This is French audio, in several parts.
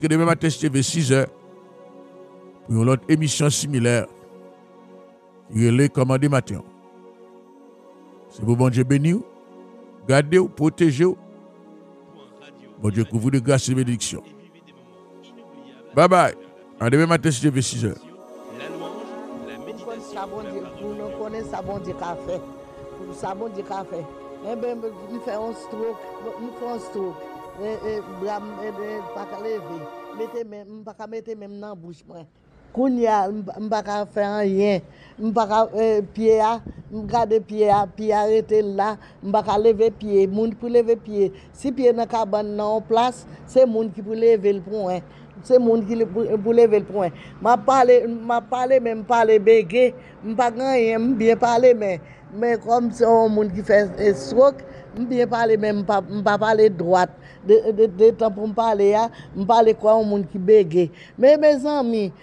que demain matin, TV 6h, pour une autre émission similaire, qui est le commandé matin. C'est pour bon Dieu béni, gardez ou protégez ou. Bon Dieu couvre de grâce et bénédiction. Bye bye. À demain matin, TV 6h. Nous connaissons ça bon Dieu qu'a fait. Ça bon Dieu qu'a fait. Eh bien, nous faisons un stroke. Nous faisons un stroke. Bram, pas qu'à lever. Mettez même, pas qu'à mettre même dans la bouche. Kounya, m'pa ka faire rien, m'pa ka pied a, m'garder pied arrêté là, m'pa ka lever pied, moun pour lever pied. Si pied dans cabane en place, c'est moun qui pour lever le point. C'est moun qui pour lever le point. M'a parlé même parler bégué, m'pa rien, bien parler mais comme c'est un monde qui fait stroke, bien parler même pas parler droite. De temps pour me parler, me parler quoi au monde qui bégue. Mais mes amis,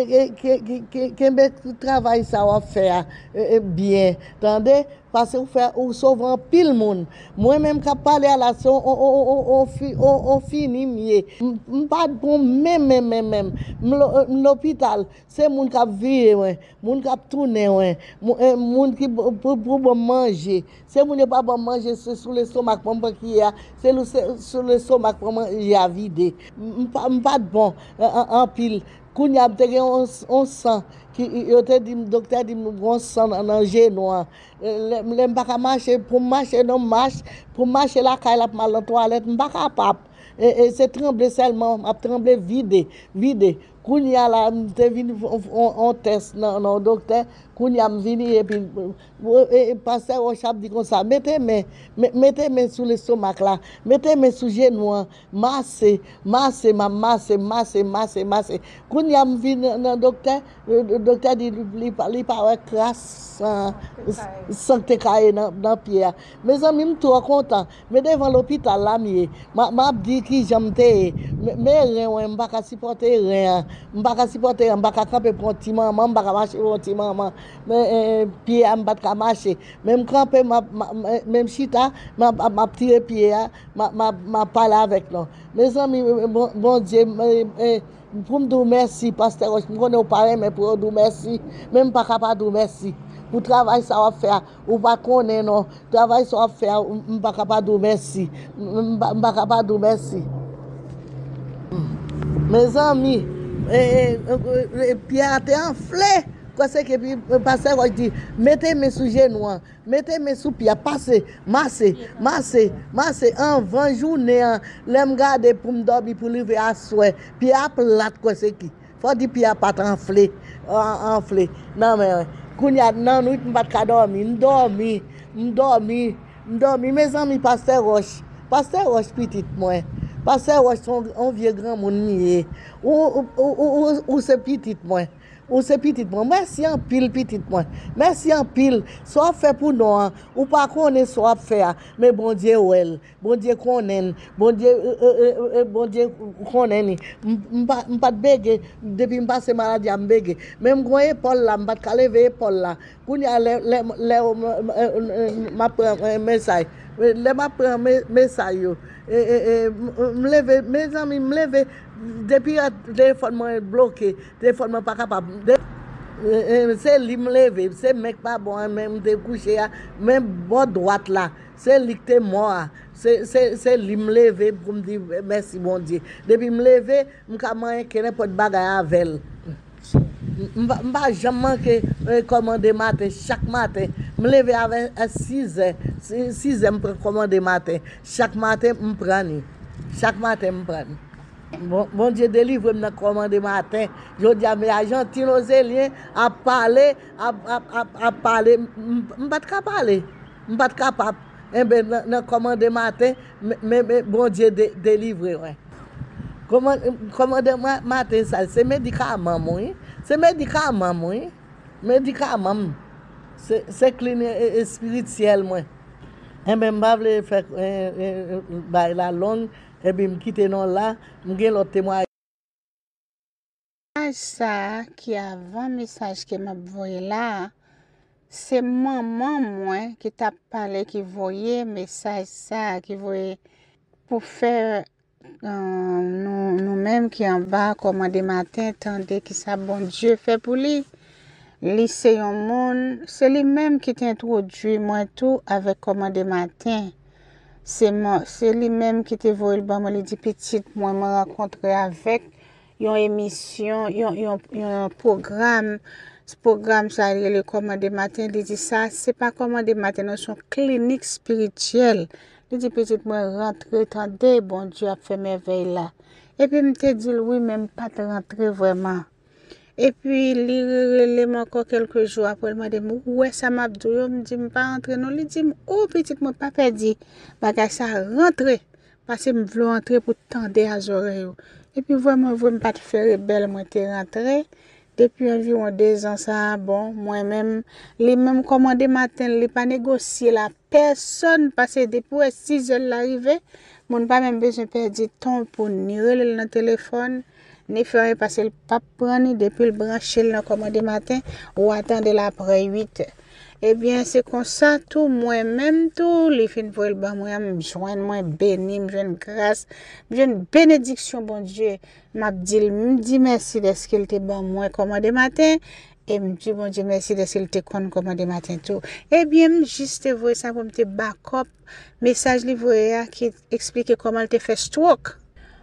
qui travail ça va faire bien. Attendez, parce que vous sauvez un pile monde. Moi même qui parler à la on finit mieux. Pas bon même l'hôpital, c'est monde qui vivre, monde qui tourner, monde qui pour manger. C'est monde pas bon manger sous le stomac qui a, c'est sur le stomac pour manger à vider. Pas bon en pile. Kounya on sang qui yote dit docteur dit on sang dans genou. Le pas marcher pour marcher non marche pour marcher la caille la mal en toilette pas capable. Et c'est trembler seulement, m'a trembler vide. Kounya la te vinn on test non docteur Kounya vini et puis pasteur au chap dit comme ça mettez main sur le stomac là mettez main sous genou masse Kounya vinn non docteur dit li pas crasse santé caille dans pied mes amis trop content mais devant l'hôpital là m'a dit qui j'aime mais rien m'pa ka supporter rien m'pa supporter m'pa camper pour petit maman m'pa marcher pour petit maman mais pied m'pa marcher même camper même chita m'a tirer pied m'a parler avec non mes amis bon Dieu pour me dire merci pasteur je connais pas mais pour dire merci même pas capable de dire merci pour travail ça va faire ou pas connaître non travail ça va faire m'pa capable de dire merci m'pa capable de dire merci. Mes amis, Pierre était enflé. Quand c'est que le pasteur dit, mettez-moi sous genou, mettez-moi sous pied, passez, massez, en 20 journées, l'aime garder pour me dormir, pour lever à souhait. Pierre plat, quoi c'est qui? Faut dire Pierre pas enflé. Non mais, Kounya, non, nous ne pouvons pas dormir, m'dormi. Mes amis, pasteur Roche, petit moi. Parce que on vieux grand monde ou c'est petit moi. Merci en pile petit moi. Merci en pile. Soit fait pour nous ou pas connaît soit faire mais bon Dieu bon Dieu connaît bon Dieu connaît m'pas béguer depuis me passer maladie à béguer même grand épaule là m'pas ka lever épaule là pour y aller m'a prend message m'a prend message yo me lever mes amis me lever depuis téléphone bloqué téléphone pas capable c'est lui me lever c'est mec pas bon même de coucher même bon droite là c'est lui qui est mort c'est lui me lever pour me dire merci bon Dieu depuis me lever me comment que n'importe bagaille avec m'pas jamais manquer commander matin chaque matin me lever avec à 6h me prendre commander matin chaque matin me prendre bon Dieu délivre me commander matin je dis à mes Argentines aux Éliens à parler m'pas capable eh ben dans commander matin mais bon Dieu délivre ouais. Commander matin ça c'est médicament moi c'est médicament c'est clinique spirituel moi et ben m'pa vle faire la longue et puis me quitter non là m'gen l'autre témoignage ça qui avant message que m'a envoyé là c'est maman moi qui t'a parlé qui voyait message ça qui voyait pour faire nous-mêmes qui en bas, commandé matin, tendez qui ça bon Dieu fait pour lui. Lui c'est un monde, c'est lui-même qui t'introduit moi tout avec commandé matin. C'est lui-même qui te voit le bon, moi lui dit petite, moi me rencontrer avec une émission, un programme. Ce programme ça le commandé matin, il dit ça c'est pas commandé matin, non, c'est une clinique spirituelle. Il dit petite moi rentrer tendez bon Dieu a fait merveille là. Et puis me te dit oui même pas te rentrer vraiment. Et puis, il relève encore quelques jours après, il m'a dit, ouais, ça m'a dit, je me dis, pas rentrer, non, il dit, oh, petite, moi, pas perdu, bagage ça rentrer, parce que je veux rentrer pour tendre à oreilles. Et puis, vraiment, je ne pas te faire belle, moi, t'es rentré. Depuis environ 2 ans, ça, bon, moi-même, les mêmes commandés matin, les pas négocier la personne, parce que depuis 6 heures l'arrivée, mon pas même besoin de perdre du temps pour ni relire le téléphone, ni faire passer le pape prendre depuis le brancher le commandé matin ou attendre l'après 8 heures. Eh bien, c'est comme ça, tout moi-même, tout, les fins pour le bas, moi, me joindre, moi, béni, me joindre grâce, me joindre bénédiction, bon Dieu. M'a dit merci de ce qu'il était bon, moi, commandé matin, et me dit, bon Dieu, merci de ce qu'il était commandé matin, tout. Eh bien, juste voir ça pour me te backup, message livré qui explique comment il te fait stroke.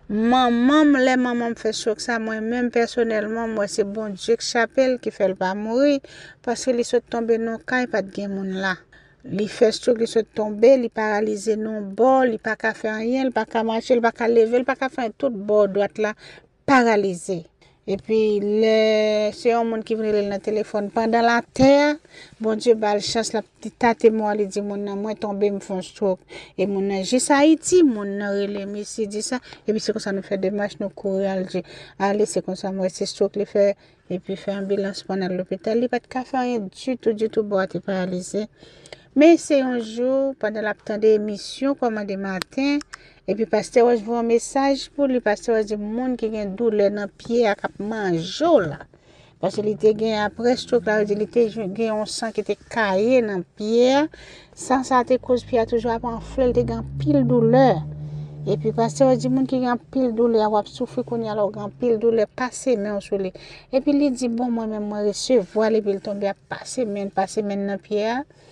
Maman me fait choc ça moi-même personnellement moi c'est bon Dieu que chapelle qui fait le pas mourir parce que les sont tombés non cas pas de gain moun là les fait choc les sont tombés les paralysés non bord les pas qu'à faire rien pas qu'à marcher pas qu'à lever pas qu'à faire tout bord droite là paralysé. Et puis, c'est un monde qui venait dans le téléphone pendant la terre. Bon Dieu, bah, la chance, la petite tante moi, elle dit, mon nom, moi, tombé, me font stroke. Et mon nom, j'ai ça, Haïti, mon nom, relais, ici, dit ça. Et puis, c'est comme ça, nous fait des marches, nous courir, allez, c'est comme ça, moi, c'est stroke, les fait, et puis, fait ambulance pendant l'hôpital. Il n'y a pas de café, rien du tout, bon, t'es paralysé. Mais c'est un jour, pendant la temps d'émission, comme des matins, et puis pasteur, je vois un message pour lui, pasteur, dit, monde qui a une douleur dans le pied, à cap manger là. Parce qu'il était gagné après stroke là, il était gagné un sang qui était caillé dans le pied, sans ça te cause pied toujours à enfler, il était gagné pile douleur. Et puis pasteur dit, monde qui a pile douleur, ou a souffrir qu'on y a alors pile douleur, passer main sur lui. Et puis il dit, bon, moi-même, moi, recevoir, et puis il tombe à passer main dans le pied.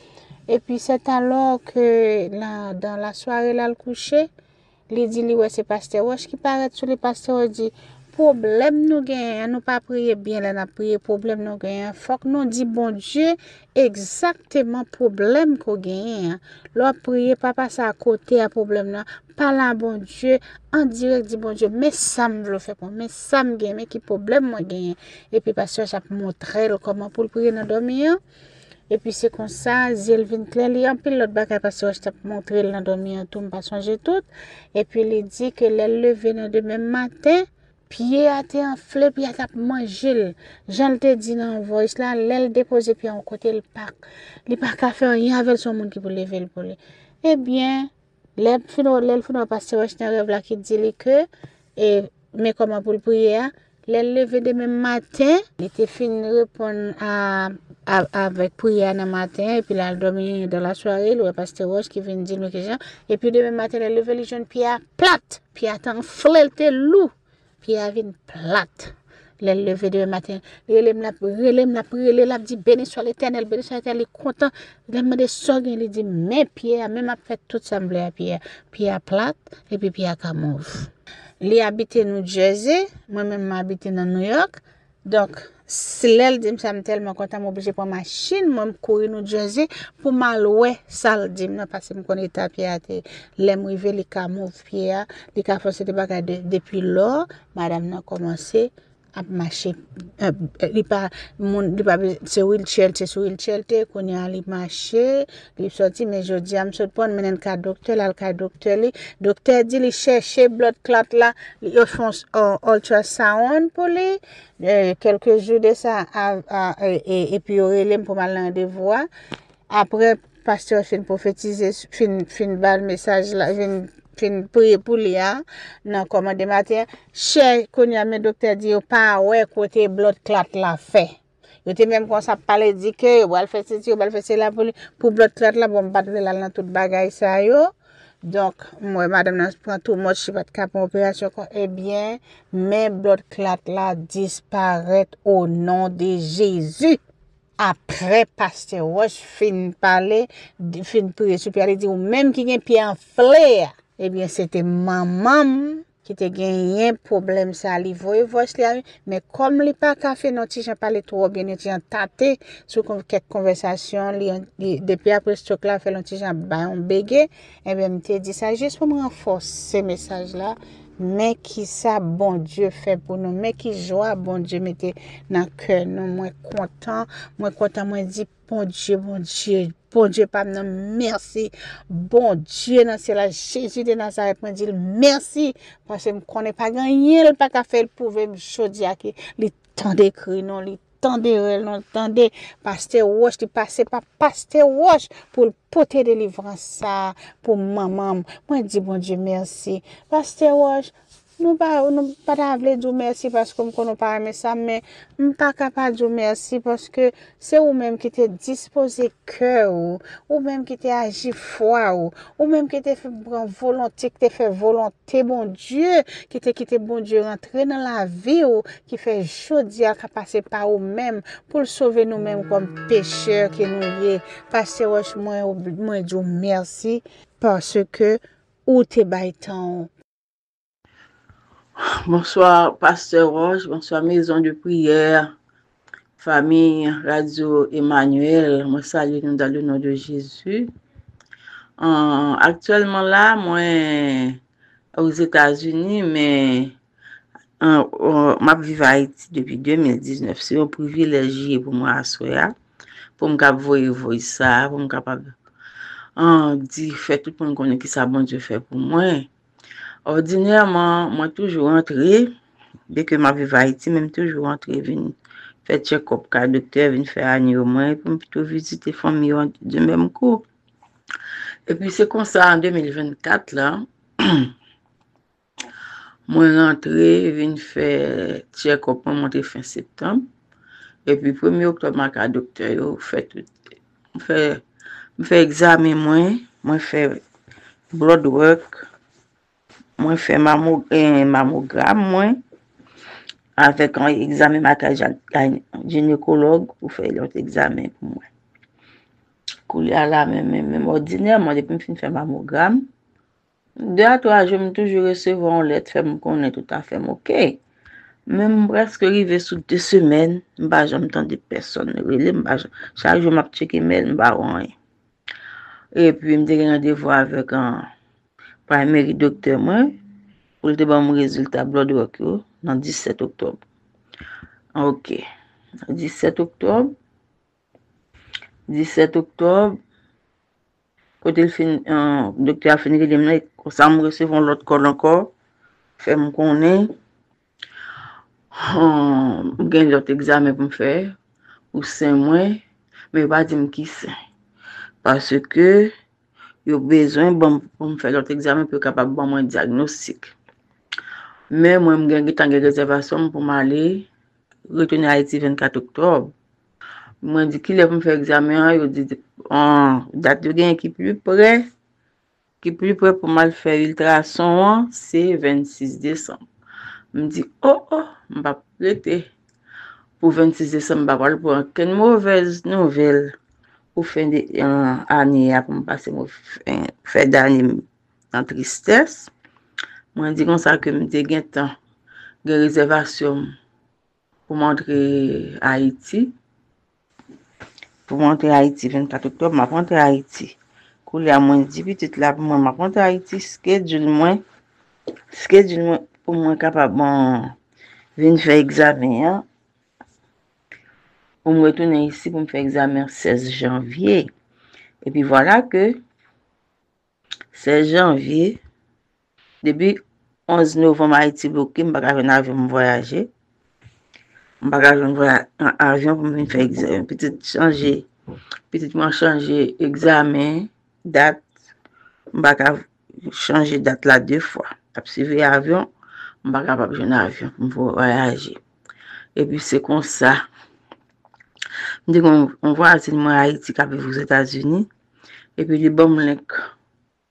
Et puis c'est alors que là, dans la soirée, là, le coucher, il dit, ouais, c'est pasteur Roche qui paraît sur le pasteur dit, problème nous gagnons, nous pas prier bien, là, nous prier, problème nous gagnons. Faut que nous dit, bon Dieu, exactement problème qu'on gagne. Là, prier, pas passer à côté à problème là, pas là, bon Dieu, en direct, dit, bon Dieu, mais ça me le fait, mais ça me gagne, mais qui problème moi gagne. Et puis pasteur, j'ai montré comment pour le prier dans dormir. Et puis c'est comme ça, il vient clair, en pile l'autre bagage parce que je t'ai montré le dormir tout, me pas changer tout. Et puis il dit que le lever le demain matin, pied a été enflé, puis a mangé. Jean te dit dans la voice là, l'aile déposé puis en côté le parc. Il pas qu'à faire rien avec son monde qui pour lever le poulet. Eh bien, l'aile final pasteur je rêve là qui dit que et mais comment pour le prier, le lever demain matin, il était fini répondre avec prière le matin, et puis là, il dormit dans la soirée, le pasteur Roche qui vient dire mes questions, et puis demain matin, il levé les jeunes pierres plates, pierre tant flèlte loup, pierre vient plate. Le lever demain matin, il a dit béni soit l'éternel, il est content, il a demandé il dit, mais pierre, même a fait tout semblé à pierre plate, et puis pierre camouve. Il habite New Jersey, moi-même j'habite dans New York. Donc, si l'elle dit ça me tellement content, m'obligé pour machine, moi me courir New Jersey pour mal ouais ça dit non parce que me connais ta pierre l'aime river les camouve pierre, les ca forcer des bagages depuis là, madame n'a commencé à marcher il pas c'est wheelchair qu'on y a aller marcher il sorti mais je dis am saute prendre menen ka docteur là le ka docteur dit il chercher blood clot là ils font ultrasound pour lui quelques jours de ça et puis il pour mal rendez-vous après pasteur fin prophétiser fin bal message là fin prier pour lui non commande matin cher konya mes docteur dit pas ouais côté blood clot là fait yo te même quand ça parler dit que ou al faire ceci ou al faire cela pour blood clot là bon pas là dans toute bagaille ça yo Donc, moi, madame, nan prend tout much, si pas de cap en opération, eh bien, mes blood clot là disparaissent au nom de Jésus. Après, pasteur Roche fin parler, fin prier, super, il dit, ou même qui gen pied en flair, eh bien, c'était maman qui te gagné problème ça li voye voice li mais comme li pas ka fait non ti jan parler trop bien ti jan tâté sur quelques conversations depuis après stock là fait non ti jan ba on bégué et bien m'te dit ça juste pour me renforcer message là mais qui ça bon Dieu fait pour nous mais qui joie bon Dieu mettez dans cœur nous moi content moi dit bon Dieu, pas merci. Bon Dieu, c'est la Jésus de Nazareth, me dit merci. Parce que je ne connais pas gagné, pas qu'à faire pour me choisir qui les temps d'écrit, non, les temps de non, temps de pasteur Wash, de passer par pasteur Wash pour porter délivrance ça, pour maman. Moi, je dis bon Dieu, merci. Pasteur Wash, nous pas dire merci parce que nous pas aimer ça mais nous pas capable de dire merci parce que c'est vous même qui t'es disposé cœur ou même qui t'es agi foi ou même qui t'es fait volonté qui t'es fait volonté bon Dieu qui t'es bon Dieu rentrer dans la vie ou qui fait jodi à passer par ou même pour sauver nous mêmes comme pécheurs que nous y parce que moi dire merci parce que ou t'es baitant. Bonsoir, Pasteur Roche. Bonsoir, Maison de prière, famille Radio Emmanuel. Moi, salue nous dans le nom de Jésus. Actuellement, là, moi, aux États-Unis, mais je vis à Haïti depuis 2019. C'est un privilège pour moi à soi, pour me voir ça, pour me capable dire, faire tout le monde connaît qui ça bon Dieu fait pour moi. Ordinairement, moi toujours rentré, dès que ma vie à Haïti, même toujours rentré, venir faire check-up, car docteur vient faire année au moins, pour plutôt visiter famille de même coup. Et puis c'est comme ça en 2024 là, moi rentré, vient faire check-up pour monter fin septembre. Et puis 1er octobre, ma docteur fait tout, fait examen moi fait blood work. Moi, fais mammogramme, moi, avec un examen maternel gynécologue pour faire l'autre examen pour moi. Couler à la même ordinairement, depuis que je fais mammogramme, 2 à 3 jours, je toujours recevoir une lettre, fait me connaître tout à fait, ok. Même presque arrivé sous 2 semaines, je n'ai jamais entendu personne. Chaque jour, je checké mail, je n'ai rien. Et puis, je me rendez-vous avec un primary docteur, moi. Pour te bon résultat blood work yo dans 17 octobre. OK. 17 octobre. Quand il fin docteur a fini de me ça me recevoir l'autre col encore. Fait me connaît. Gain l'autre examen pour me faire ou 5 mois mais pas dire qui c'est. Parce que yo besoin bon pour me faire l'autre examen pour capable bon un diagnostic. Mais moi, je suis en réservation pour m'aller retourner à Haïti 24 octobre. Moi, je dis qu'il est pour me faire examen, je dis, date de gain qui plus près pour mal faire ultrason, c'est 26 décembre. Je me dis, je ne vais pas prêter. Pour 26 décembre, je ne vais pas prendre une mauvaise nouvelle pour fin d'année, pour me passer faire d'année en tristesse. Moi, je dis comme ça que je me temps de réservation pour montrer Haïti. Pour montrer Haïti 24 octobre, je vais montrer Haïti. Quand il y a moins 10 petites là, pour moi, je vais montrer Haïti, schedule moi pour moi capable de venir faire examen. Pour me retourner ici pour me faire examen 16 janvier. Et puis voilà que 16 janvier, depuis 11 novembre, Haïti bloqué, je ne vais pas venir avion voyager. Je ne vais pas venir en avion pour me faire examen. Peut-être changer examen, date. Je ne vais pas changer date là 2 fois. Si je vais en avion, je ne vais pas venir en avion pour voyager. Et puis c'est comme ça. Je dis qu'on voit à Haïti qui aux États-Unis. Et puis les bons link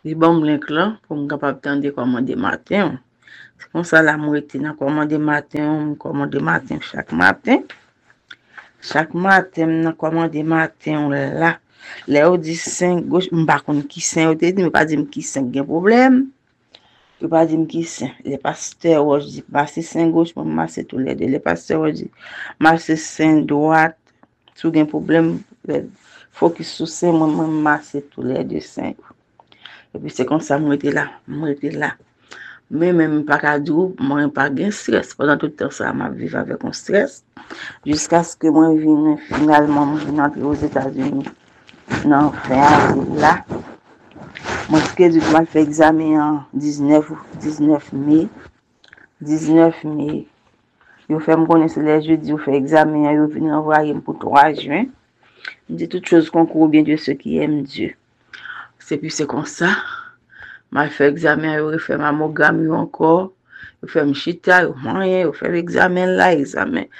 Il bon link là pour me capable tendre commander matin. C'est comme ça la moi était dans commander matin, chaque matin. Chaque matin, dans commander matin là. Là on dit 5 gauche, m'pa konn qui 5, on te dit, mais pas dire qui 5 gen problème. Je pas dire qui 5. Les pasteurs, je dis passer 5 gauche pour masser tous les deux. Les pasteurs, je dis masser 5 droite. Si vous avez un problème, focus sur 5, moi masser tous les deux 5. Et puis c'est comme ça, moi j'étais là. Mais même pas qu'à dire, moi pas de stress. Pendant tout le temps, ça m'a vécu avec un stress. Jusqu'à ce que moi vienne finalement, je viens entrer aux États-Unis. Non, fin avril là. Moi, je mal fait examen en 19 mai. 19 mai. Je fais me connaître les jeudis, je fais examen, je viens envoyer pour 3 juin. Je dis toutes choses concourent bien de ceux qui aiment Dieu. C'est comme ça. Je fais examen, je fais mammogramme encore. Je fais chita, je fais l'examen là, je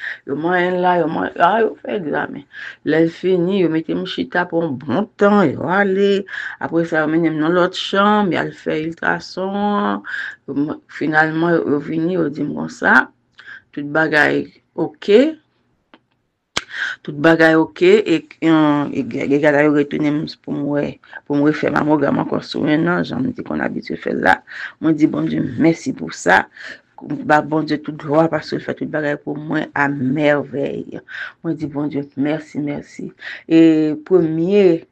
fais examen. Là, fini, je mets chita pour un bon temps, je vais aller. Après ça, je mets dans l'autre chambre, je fais ultrason. Finalement, je finis, je dis comme ça. Tout bagaille ok. Tout bagaille ok. Et les gars ont retourné pour me faire mammogramme encore sur un an. J'en ai dit qu'on a habitué à faire là. Moi, je dis bon Dieu, merci pour ça. Bon Dieu, tout droit parce qu'il fait tout bagaille pour moi à merveille. Moi, je dis bon Dieu, merci. Et premier,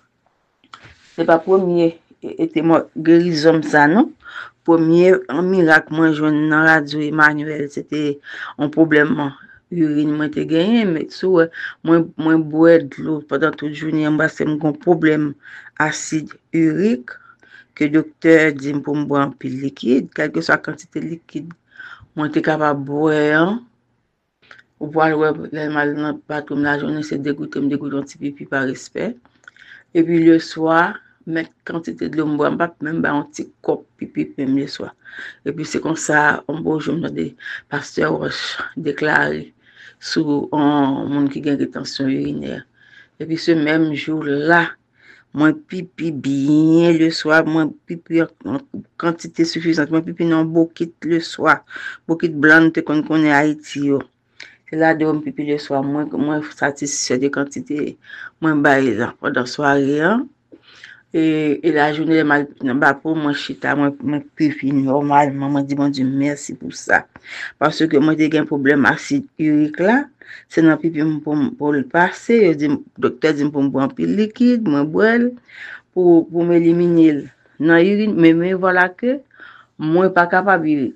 c'est pas premier, était moi guérison ça, non? Premier miracle, moi, je dans la radio Emmanuel, c'était un problème. Urine, moi, t'ai gagné, mais sous moi, boire de l'eau pendant toute journée, c'est un problème acide urique que le docteur dit pour me boire un peu de liquide, quelle que soit la quantité de liquide, moi, t'es capable de boire. Ou boire le mal dans le bathroom la journée, c'est dégoûter un petit pipi par respect. Et puis le soir, mettre quantité de l'eau, boire, même un petit cop pipi même le soir. Et puis c'est comme ça, un beau jour, des pasteurs Roche déclaré sur un monde qui a une rétention urinaire. Et puis ce même jour-là, moi pipi bien le soir, moi pipi en quantité suffisante, moi pipi dans bouquet le soir, bouquet blanc qu'on connaît Haïti. C'est là de mon pipi le soir, moi satisfait de quantité, moi baille là pendant soirée. Et la journée, pour moi, chita, moi pipi normalement, moi dis bon Dieu, merci pour ça. Parce que moi, j'ai un problème acide urique là, c'est dans pipi pour le passer, le docteur dit pour me boire un peu de liquide, moi boire pour m'éliminer dans l'urine, mais voilà que moi pas capable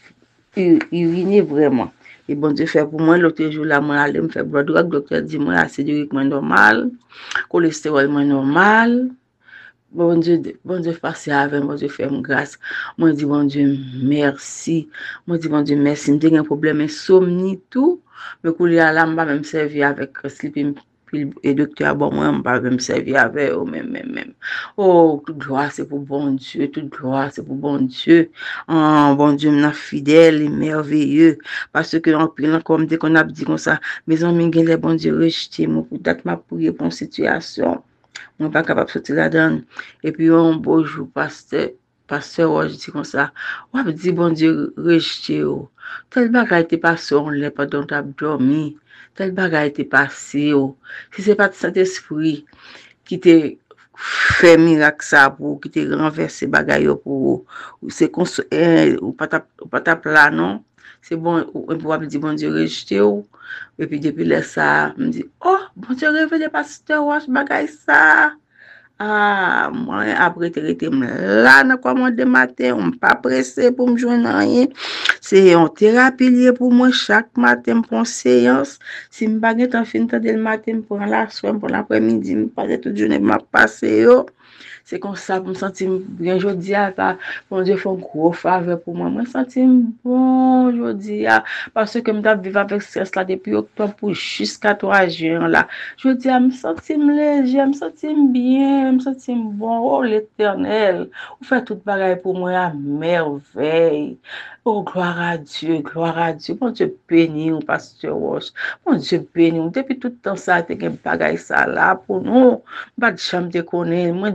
d'uriner vraiment. Et bon Dieu fait pour moi, l'autre jour là, moi allais me faire blood work, docteur dit moi acide urique moi normal, cholestérol moi normal. Bon Dieu passe avec, bon Dieu fait grâce. Moi dis bon Dieu merci. Moi dis bon Dieu merci. J'ai un problème insomnie tout, mais quand il y a là, je même servi avec sleeping pill et docteur bon moi pas même servi avec même. Oh, toute gloire c'est pour bon Dieu, toute gloire c'est pour bon Dieu. Oh, bon Dieu m'na fidèle et merveilleux parce que en pile comme dès qu'on a dit comme ça, mes amis les bon Dieu rejeté moi pour date m'a prier pour une situation. On n'est pas capable de sortir là-dedans. Et puis, un beau jour, pasteur, je dis comme ça, on va dire, bon Dieu, rejeté. Tel bagage était passé, on l'a pas dans ta dormi. Tel bagage était passé. Si ce n'est pas de Saint-Esprit qui t'a fait miracle ça pour, qui t'a renversé bagage pour, c'est ou pas ta plat, non? C'est bon, on peut dire, bon Dieu, rejeté. Et puis depuis là, ça, me dit, oh, bon Dieu, réveillez pasteur, wash bagay ça. Ah, moi, après, tu étais là, dans commande de matin, on pas pressé pour me joindre rien. C'est une thérapie liée pour moi chaque matin pour une séance. Si je n'ai pas fin de le matin pour la soirée, pour l'après-midi, je passe toute journée, je passe. C'est comme ça pour me sentir bien. Je dis, bon Dieu, fait un gros faveur pour moi. Je me sens bon, je dis, parce que je vivre avec stress là depuis octobre jusqu'à 3 juin là. Je dis, je me sens léger, je me sens bien, je me sens bon. Oh, l'Éternel, vous faites tout pareil pour moi à merveille. Oh, gloire à Dieu, gloire à Dieu. Bon Dieu, béni, pasteur Roche. Bon Dieu, béni. Depuis tout le temps, ça a été un bagage ça là pour nous. Pas de chambre de connaître. Moi,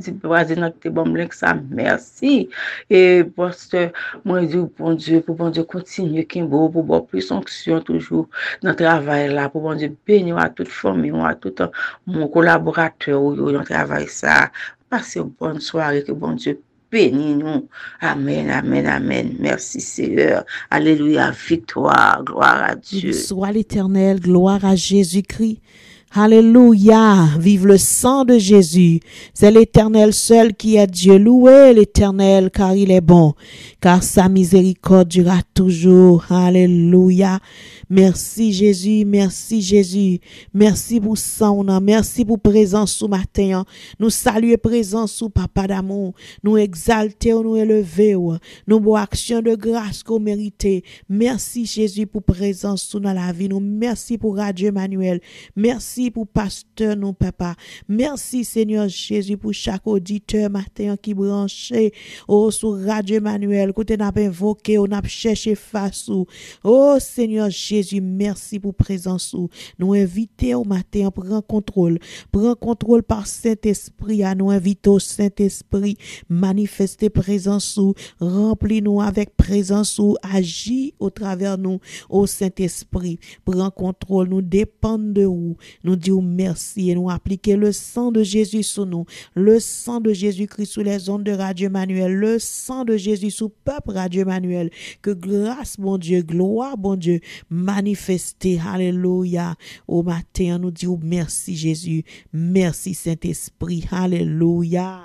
petit président qui te bon ça merci et pasteur moi dis bon Dieu pour bon Dieu continuer qui beau pour bon plus onction toujours dans travail là pour bon Dieu bénir à toute famille à tout mon collaborateur ou dans travail ça passez une bonne soirée que bon Dieu bénis nous. Amen, amen, amen. Merci Seigneur. Alléluia, victoire, gloire à Dieu. Soit l'Éternel, gloire à Jésus-Christ. Alléluia, vive le sang de Jésus. C'est l'Éternel seul qui est Dieu. Louez l'Éternel car il est bon, car sa miséricorde durera toujours. Alléluia. Merci Jésus, merci Jésus. Merci pour sang, merci pour présence sous matin. Nous saluons présence sous papa d'amour. Nous exaltons, nous élevons. Nous beaux action de grâce qu'on mérite. Merci Jésus pour présence sous dans la vie. Nous merci pour Radio Emmanuel. Merci pour pasteur, nous papa. Merci Seigneur Jésus pour chaque auditeur matin qui branché sur Radio Emmanuel. Côté n'a pas invoqué, on a cherché face ou. Oh Seigneur Jésus, merci pour présence ou. Nous invitons au matin, prends contrôle par Saint-Esprit, à nous inviter au Saint-Esprit, manifester présence ou, remplis-nous avec présence ou, agis au travers nous, au Saint-Esprit, prends contrôle, nous dépendons de vous, nous disons merci et nous appliquer le sang de Jésus sur nous, le sang de Jésus-Christ sous les ondes de Radio Emmanuel, le sang de Jésus sous peuple Radio Emmanuel, que grâce, bon Dieu, gloire, bon Dieu, manifester, alléluia, au matin, nous disons merci Jésus, merci Saint-Esprit, alléluia.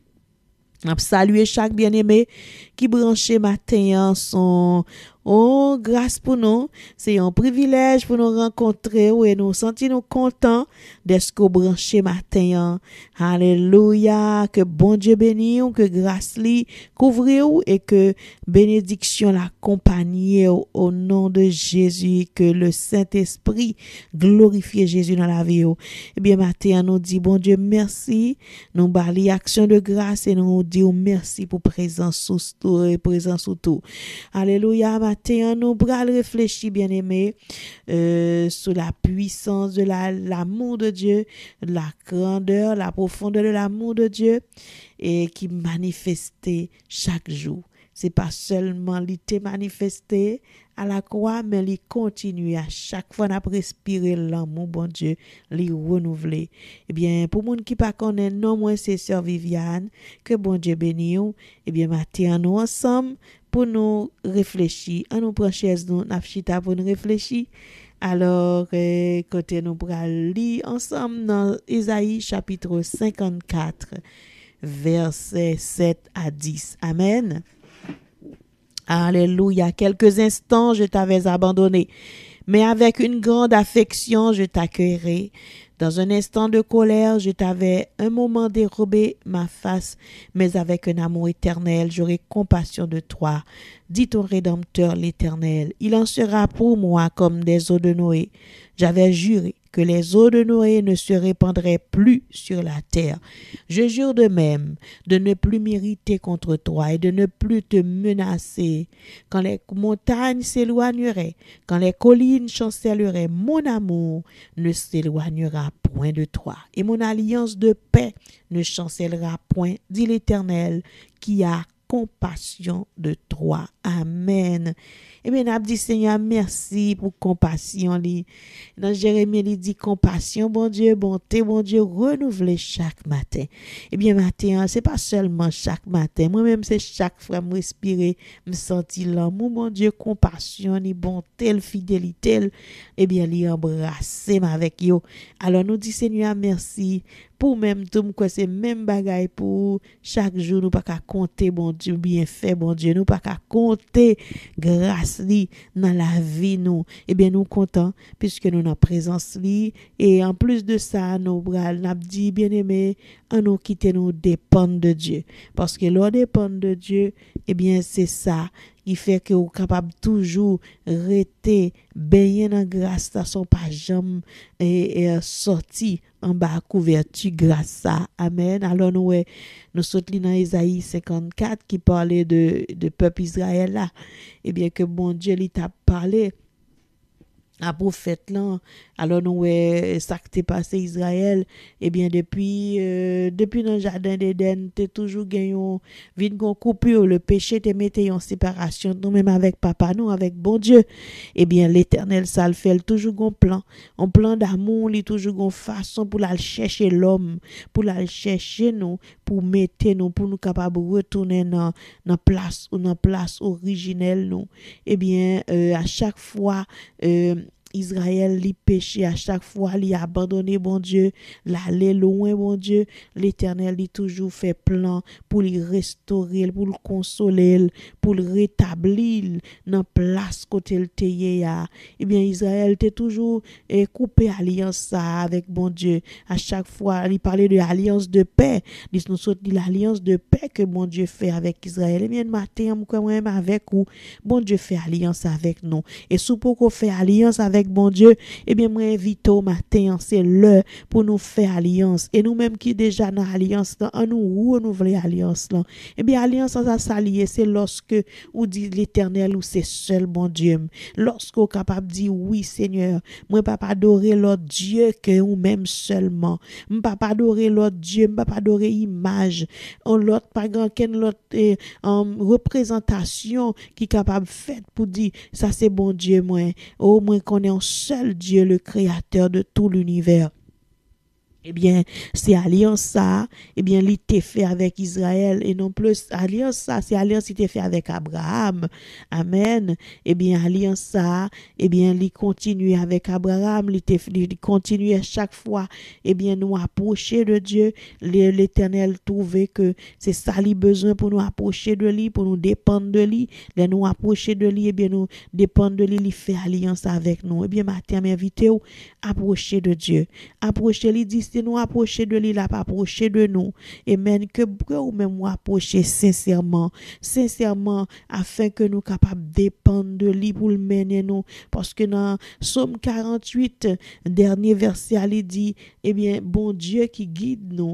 Saluer chaque bien-aimé qui branché matin son grâce pour nous, c'est un privilège pour nous rencontrer et nous sentir nous contents d'être branché matin. Alléluia, que bon Dieu bénisse, que grâce lui couvre et que bénédiction l'accompagne au nom de Jésus, que le Saint-Esprit glorifie Jésus dans la vie. Eh bien matin nous dit bon Dieu merci, nous bali action de grâce et nous dit merci pour présence sous tout. Alléluia. Matin, nous bral réfléchir, bien-aimé, sur la puissance de l'amour de Dieu, la grandeur, la profondeur de l'amour de Dieu, et qui manifestait chaque jour. C'est pas seulement l'été manifesté à la croix, mais il continue à chaque fois n'a respirer l'amour, bon Dieu, il renouveler. Eh bien, pour moun qui pas connaît, non, moi, c'est Sœur Viviane, que bon Dieu bénisse. Eh bien, matin, nous ensemble, pour nous réfléchir, à nous prendre chaise nous n'afchita pour nous réfléchir. Alors côté nous pour lire ensemble dans Isaïe chapitre 54 versets 7 à 10. Amen. Alléluia. Quelques instants je t'avais abandonné, mais avec une grande affection je t'accueillerai. Dans un instant de colère, je t'avais un moment dérobé ma face, mais avec un amour éternel, j'aurai compassion de toi, dit ton Rédempteur l'Éternel. Il en sera pour moi comme des eaux de Noé. J'avais juré que les eaux de Noé ne se répandraient plus sur la terre. Je jure de même de ne plus m'irriter contre toi et de ne plus te menacer. Quand les montagnes s'éloigneraient, quand les collines chancelleraient, mon amour ne s'éloignera point de toi. Et mon alliance de paix ne chancellera point, dit l'Éternel, qui a compassion de toi. Amen. Eh bien, n'a dit Seigneur, merci pour compassion. Dans Jérémie, il dit compassion, bon Dieu, bonté, bon Dieu, renouveler chaque matin. Eh bien, matin, c'est pas seulement chaque matin. Moi-même, c'est chaque fois me respirer, me sentir l'amour, bon Dieu, compassion, ni bonté, fidélité. Eh bien, lui embrasser avec yo. Alors, nous dit Seigneur, merci. Pour même tout que c'est même bagaille pour chaque jour nous pas qu'à compter bon Dieu bien fait bon Dieu nous pas qu'à compter grâce li dans la vie nous et bien nous contents puisque nous en présence li et en plus de ça nous bral n'a dit bien-aimé en nous quitter nous dépendre de Dieu parce que l'on dépend de Dieu et bien c'est ça qui fait que vous capable toujours rester baigner dans grâce ça sont pas jamais sorti en bas couverture grâce à amen. Alors nous sommes dans Isaïe 54 qui parlait de peuple Israël là et bien que bon Dieu lui t'a parlé à prophète là alors nous ça qui t'est passé Israël depuis dans le jardin d'Éden t'es toujours gagné vinn gon coupure le péché te mettait en séparation nous même avec papa nous avec bon Dieu l'Éternel ça le fait toujours gon plan un plan d'amour il toujours gon façon pour la chercher l'homme pour la chercher nous pour mettre nous pour nous capable retourner dans place originelle nous à chaque fois Israël li péché à chaque fois li abandonné bon Dieu l'aller loin bon Dieu l'Éternel li toujours fait plan pour lui restaurer pour le consoler pour le rétablir dans place côté le teye Israël était toujours coupé alliance ça avec bon Dieu à chaque fois il parlait de alliance de paix il nous saute l'alliance de paix que bon Dieu fait avec Israël matin moi-même avec ou bon Dieu fait alliance avec nous et sous pour qu'on fait alliance avec bon Dieu moi invite au matin c'est l'heure pour nous faire alliance et nous même qui déjà dans alliance là on nous renouveler alliance là alliance ça s'allier c'est lorsque ou dit l'Éternel ou c'est seul bon Dieu lorsqu'on capable dire oui Seigneur moi pas adorer l'autre Dieu que ou même seulement pas adorer l'autre Dieu pas adorer image on l'autre pas quelle l'autre représentation qui capable faite pour dire ça c'est bon Dieu moi au moins qu'on est un seul Dieu le créateur de tout l'univers. C'est alliance ça, il était fait avec Israël et non plus alliance ça, c'est alliance qui était fait avec Abraham. Amen. Alliance ça, il continue avec Abraham, il continue à chaque fois, nous approcher de Dieu, l'Éternel trouvait que c'est ça lui besoin pour nous approcher de lui, pour nous dépendre de lui, nous approcher de lui, nous dépendre de lui, il fait alliance avec nous. Matin m'invite ou approcher de Dieu. Approcher lui dit si nous approcher de lui, il a pas approché de nous. Amen. Que ou même nous approcher sincèrement, afin que nous capables dépendre de lui pour le mener nous. Parce que dans Psaume 48, dernier verset, il dit, bon Dieu qui guide nous.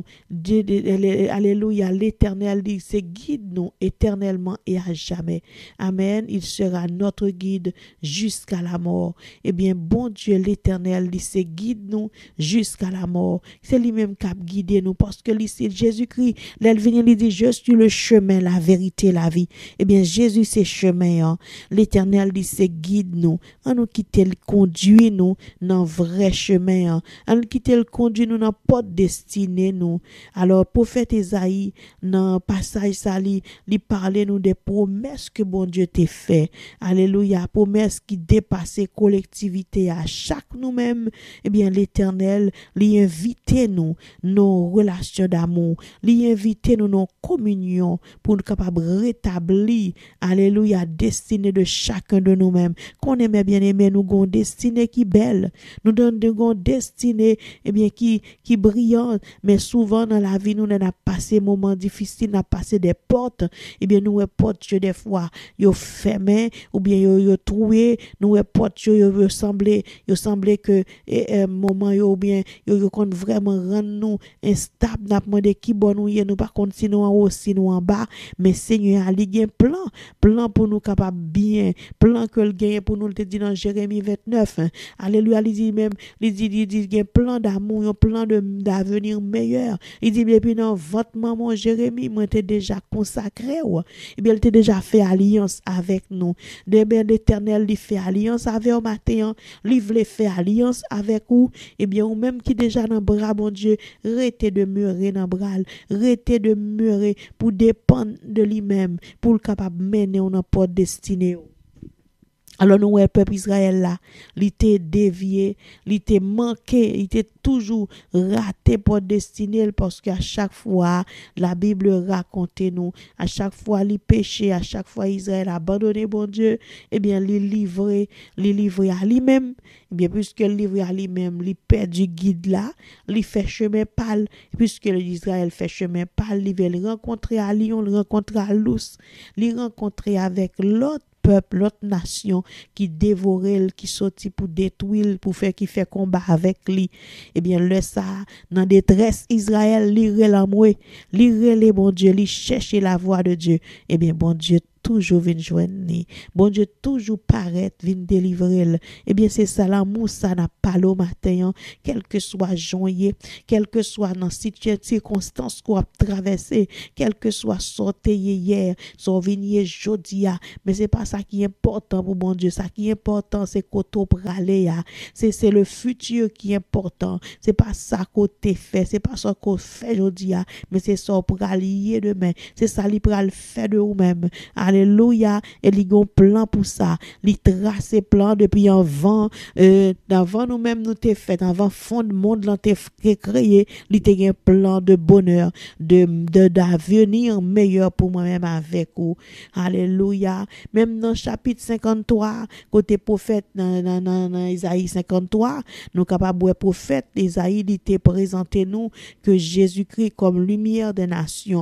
Alléluia, l'Éternel dit, c'est guide nous éternellement et à jamais. Amen. Il sera notre guide jusqu'à la mort. Bon Dieu, l'Éternel dit, c'est guide nous jusqu'à la mort. C'est lui-même qui a guidé nous parce que c'est Jésus-Christ. L'elle vient lui dit je suis le chemin, la vérité, la vie. Jésus c'est chemin. L'Éternel dit c'est guide nous. On nous quitter le conduit nous dans vrai chemin. On nous quitter le conduit nous dans pas destinée nous. Alors prophète Isaïe dans passage ça lui parler nous des promesses que bon Dieu t'a fait. Alléluia, promesses qui dépassent collectivité à chaque nous-mêmes. L'Éternel lui invite nous nos relations d'amour, lui inviter nous nos communions pour nous capables rétablir alléluia destinée de chacun de nous-mêmes qu'on aimait bien aimer nous gon destinée qui belle nous donne de gon destinée qui brillante mais souvent dans la vie nous n'a passé moments difficiles n'a passé des portes nous portes des fois yo fermé ou bien yo troué nous portes yo semblait que moment yo bien yo kon vraiment rendre nous instable n'a demandé qui bon nous pas compte si nous en haut si nous en bas mais Seigneur a li gen plan pour nous capable bien plan que le gagne pour nous le dit dans Jérémie 29 alléluia il dit gen plan d'amour un plan d'avenir meilleur il dit depuis dans votre maman Jérémie moi t'ai déjà consacré il était déjà fait alliance avec nous l'Éternel il fait alliance avec au matin il voulait faire alliance avec vous ou même qui déjà dans bras bon Dieu rete demeurer dans bras rete demeurer pour dépendre de lui-même pour le capable mener on pas destinée. Alors nous le peuple Israël là, il était dévié, il était manqué, il était toujours raté pour destiner parce qu'à chaque fois la Bible raconte nous, à chaque fois il péché, à chaque fois Israël a abandonné bon Dieu, il livré à lui-même, puisque il livré à lui-même, il perd du guide là, il fait chemin pâle, puisque Israël fait chemin pâle, il veut rencontrer à Lyon, il rencontrer à Luz, il rencontrer avec l'autre peuple, l'autre nation qui dévorait, qui sortit pour détruire, pour faire qui fait combat avec lui. Le ça, dans détresse, Israël, lire l'amour, lire les bon Dieu, chercher la voix de Dieu. Bon Dieu toujours vient joindre ni. Bon Dieu toujours paraît, vient délivrer. Eh bien, c'est ça, l'amour, ça n'a pas le matin, quel que soit joyeux, quel que soit dans circonstances qu'on a traversé, quel que soit sorti hier, sorti jeudi, mais c'est pas ça qui est important pour bon Dieu. Ça qui est important, c'est qu'on peut aller, c'est le futur qui est important. C'est pas ça qu'on te fait, c'est pas ça qu'on fait aujourd'hui, mais c'est ça pour aller demain. C'est ça li pral faire de vous-même. Alléluia. Et li gon plan pour ça. Li trace plan depuis avant, d'avant nous-mêmes nous t'ai fait, avant fond de monde là t'ai créé, li te gen plan de bonheur, d'avenir meilleur pour moi-même avec vous. Alléluia. Même dans chapitre 53, côté prophète dans Isaïe 53, nous capables de prophète Isaïe il te présenté nous que Jésus-Christ comme lumière des nations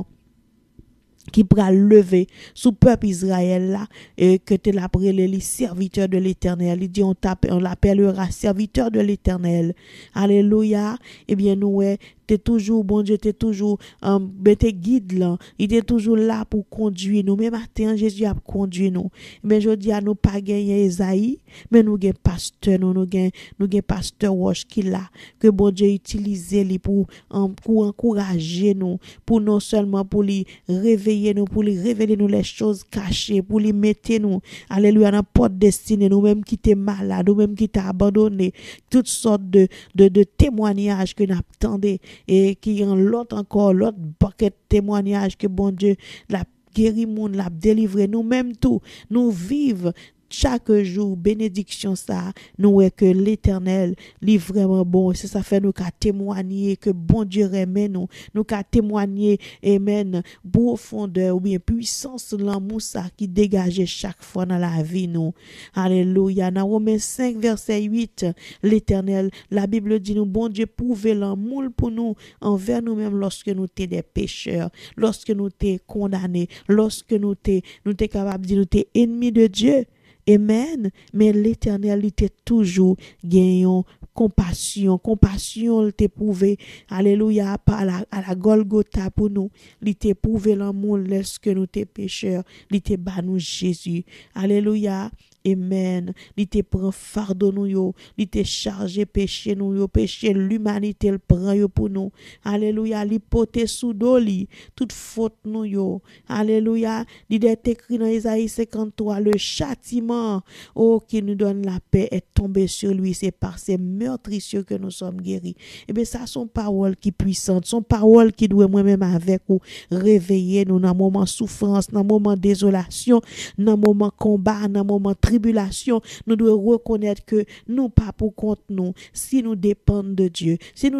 qui pourra lever sous peuple Israël là et que tu l'appelles les serviteurs de l'Éternel. Il dit on l'appellera serviteur de l'Éternel. Alléluia. Eh bien nous t'es toujours bon Dieu, t'es toujours t'es guide là, il est toujours là pour conduire nous. Même matin Jésus a conduit nous. Mais je dis à nous pas gagner Esaïe, mais nous gain pasteur nous gain pasteur Roche qui là que bon Dieu utilise lui pour encourager nous, pour non seulement pour lui réveiller nous, pour lui révéler nous les choses cachées, pour lui mettre nous alléluia dans porte destinée, nous même qui t'es malade, nous même qui t'es abandonné, toutes sortes de témoignages que nous attendons et qui en l'autre paquet de témoignages que bon Dieu l'a guéri moun, l'a délivré nous même tout nous vivons chaque jour bénédiction ça nous est que l'Éternel est vraiment bon. C'est ça fait nous qu'à témoigner que bon Dieu aime nous qu'à témoigner amen profondeur ou bien puissance l'amour ça qui dégage chaque fois dans la vie nous. Alléluia. Dans Romains 5 verset 8, l'Éternel, la Bible dit nous bon Dieu prouver l'amour pour nous envers nous-mêmes lorsque nous t'es des pécheurs, lorsque nous t'es condamnés, lorsque nous t'es capable de dire nous t'es ennemis de Dieu. Amen. Mais l'Éternel était toujours gagnant compassion, il t'a prouvé, alléluia, à la Golgotha pour nous, il t'a prouvé l'amour lorsque nous t'es pécheurs, il t'a bas nous Jésus, alléluia. Amen. Il te prend fardeau nous yo, il te chargé péché nous yo, péché l'humanité le prend yo pour nous. Alléluia, il pote sous doli toute faute nous yo. Alléluia, il est écrit dans Isaïe 53 le châtiment qui nous donne la paix est tombé sur lui, c'est par ses meurtrissures que nous sommes guéris. Et bien ça son parole qui puissante, son parole qui doit moi-même avec ou réveiller nous dans moment souffrance, dans moment désolation, dans moment combat, dans moment tribulation, nous devons reconnaître que nous pas pour compte nous. Si nous dépendons de Dieu,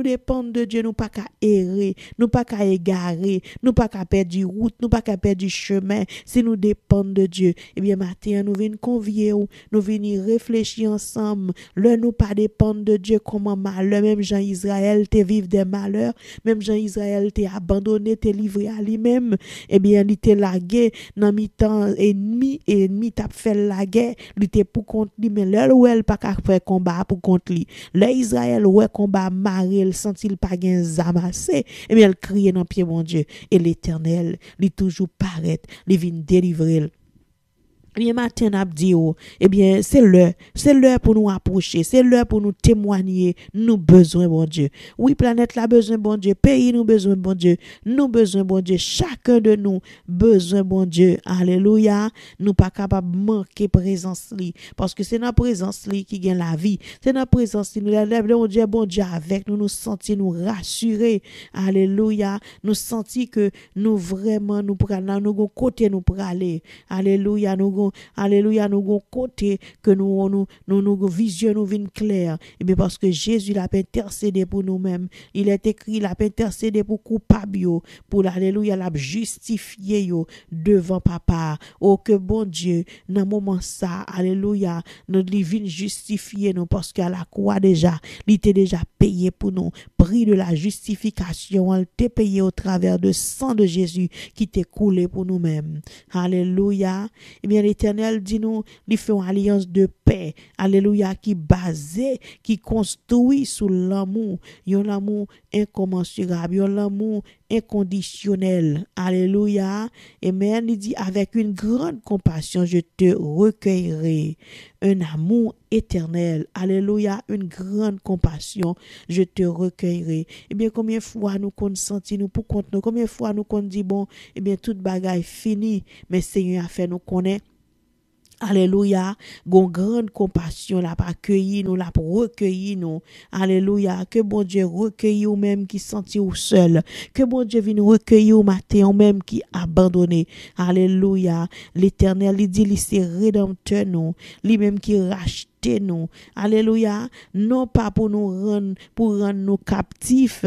nous pas qu'à errer, nous pas qu'à égarer, nous pas qu'à perdre du route, nous pas qu'à perdre du chemin. Si nous dépendons de Dieu, eh bien matin nous venons convier ou nous venons réfléchir ensemble. Le nous pas dépendre de Dieu comment malheur, même Jean Israël te vivre des malheurs, même Jean Israël te abandonné, te livré à lui-même. Eh bien il te lagué dans mi-temps ennemi t'a fait la guerre. Il était pour contre lui, mais là où elle pas qu'à faire combat pour contre lui. Là Israël ouais combat maré, il sentit il pas gain zamassé, et bien elle criait dans pied mon Dieu et l'Éternel lui toujours paraît, lui vient délivrer. Bien matin n'a dit eh bien c'est l'heure pour nous approcher, c'est l'heure pour nous témoigner nous besoin bon Dieu. Oui planète la besoin bon Dieu, pays nous besoin bon Dieu, nous besoin bon Dieu, chacun de nous besoin bon Dieu. Alléluia. Nous pas capable manquer présence li parce que c'est dans présence li qui gagne la vie. C'est dans présence li nous lève bon Dieu avec nous sentir nous rassurer. Alléluia. Nous sentir que nous vraiment nous prenons nous côté nous pour aller. Alléluia. Alléluia, nous gon côté que nous vision nous vient clair. Et bien parce que Jésus l'a intercédé pour nous-mêmes. Il est écrit l'a intercédé pour coupable pour alléluia l'a justifié devant papa. Oh que bon Dieu, dans moment ça, alléluia, nous vient justifier nous parce qu'à la croix déjà, il était déjà payé pour nous, prix de la justification, elle t'est payé au travers de sang de Jésus qui t'est coulé pour nous-mêmes. Alléluia. Eh bien, l'Éternel dit nous, il fait une alliance de paix. Alléluia, qui basée, qui construit sous l'amour. L'amour incommensurable, l'amour inconditionnel. Alléluia. Amen. Il dit, avec une grande compassion, je te recueillerai. Un amour éternel. Alléluia. Une grande compassion, je te recueillerai. Eh bien, combien de fois nous consentons, nous pour compte nous, combien de fois nous qu'on dit, bon, eh bien, toute bagaille fini, mais Seigneur a fait nous connaître. Alléluia, gon grande compassion l'a accueilli nous, l'a recueilli nous. Alléluia, que bon Dieu recueille ou même qui senti ou seul, que bon Dieu vienne recueillir au matin ou même qui abandonné. Alléluia, l'Éternel il dit il c'est rédempteur nous, lui même qui rachète nous. Alléluia, non pas pour nous rendre nous captifs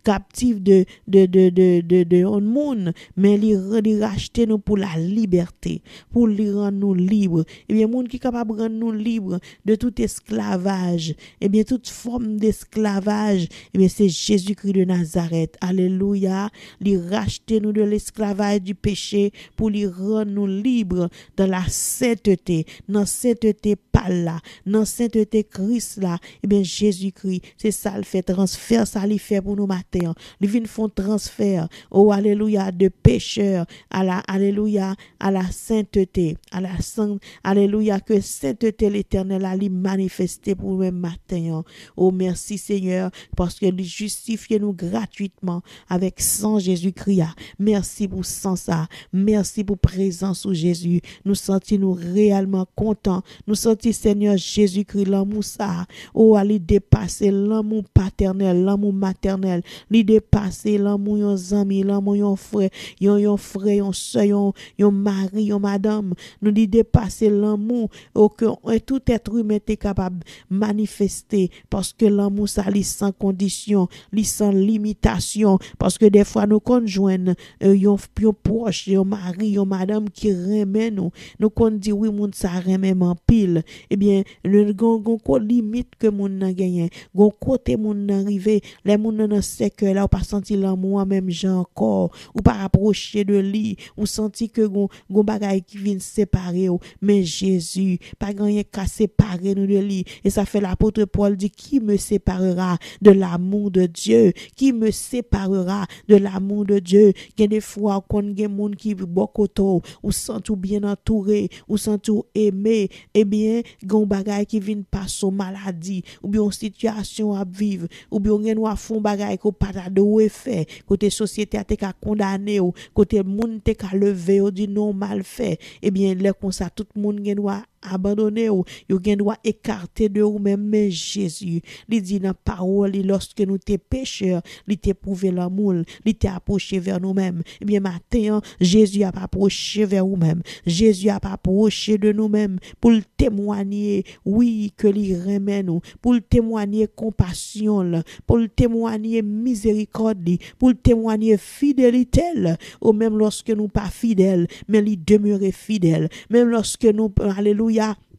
de un monde, mais il racheter nous pour la liberté, pour lui rendre nous libres. Et bien monde qui est capable de rendre nous libres de tout esclavage, et bien toute forme d'esclavage, et bien c'est Jésus-Christ de Nazareth. Alléluia, il racheter nous de l'esclavage du péché pour lui rendre nous libres dans la sainteté, dans sainteté pas là, dans sainteté Christ là. Et bien Jésus-Christ, c'est ça le fait transfert, ça il fait pour nous matin. Il vient font transfert, oh alléluia, de pécheur à la alléluia, à la sainteté, à la sainte, alléluia, que sainteté l'Éternel a lui manifesté pour nous matin. Oh merci Seigneur, parce que il justifie nous gratuitement avec sang Jésus-Christ. Merci pour sang ça. Merci pour présence sous Jésus. Nous sentons réellement contents. Nous sentons Seigneur Jésus-Christ l'amour ça. Oh, aller dépasser l'amour paternel, l'amour maternel, lui dépasser l'amour yon ami, l'amour yon frère, yon soeur, yon mari, yon madame. Nous lui dépasser l'amour que tout être humain est capable de manifester parce que l'amour ça lit sans condition, lit sans limitation parce que des fois nous conjoignent yon proche, yon mari, yon madame qui remet nous qu'on dit oui moun ça remet en pile. Eh bien le gon limite que moun nan gagné, gon côté moun nan rivé, les moun nan sait que là ou pas senti l'amour même gens encore ou pas rapprocher de lui ou senti que gon bagaille qui vient séparer ou mais Jésus pas gagné qu'à séparer nous de lui et ça fait l'apôtre Paul dit qui me séparera de l'amour de Dieu, qui me séparera de l'amour de Dieu. Il y a des fois qu'on gen moun qui bokoto ou sent tout bien entouré ou sent tout aimé, eh bien gon bagaille qui vient passer maladie ou bien une situation à vivre ou bien gen wa fond bagaille ko pas de fait côté société a te ka condamné ou côté moun te ka lever ou dit non mal fait, eh bien là comme ça tout monde gen wa abandonner ou yo gen doit écarter de ou même mais Jésus il dit dans parole lorsque nous t'es pécheurs il t'a prouvé l'amour, il t'a approché vers nous-mêmes. Eh bien matin Jésus a pas approché vers nous-mêmes, Jésus a pas approché de nous-mêmes pour témoigner oui que il remet nous, pour témoigner compassion, pour témoigner miséricorde, pour témoigner fidélité ou même lorsque nous pas fidèles mais il demeurer fidèle, même lorsque nous alléluia